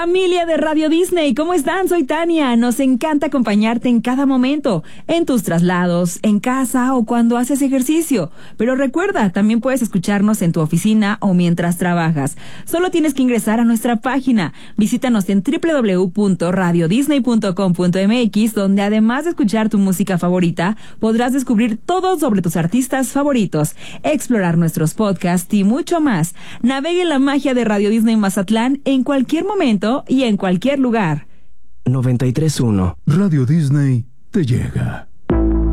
Familia de Radio Disney, ¿cómo están? Soy Tania. Nos encanta acompañarte en cada momento, en tus traslados, en casa o cuando haces ejercicio. Pero recuerda, también puedes escucharnos en tu oficina o mientras trabajas. Solo tienes que ingresar a nuestra página. Visítanos en www.radiodisney.com.mx, donde además de escuchar tu música favorita, podrás descubrir todo sobre tus artistas favoritos, explorar nuestros podcasts y mucho más. Navegue en la magia de Radio Disney Mazatlán en cualquier momento y en cualquier lugar. 93.1 Radio Disney te llega.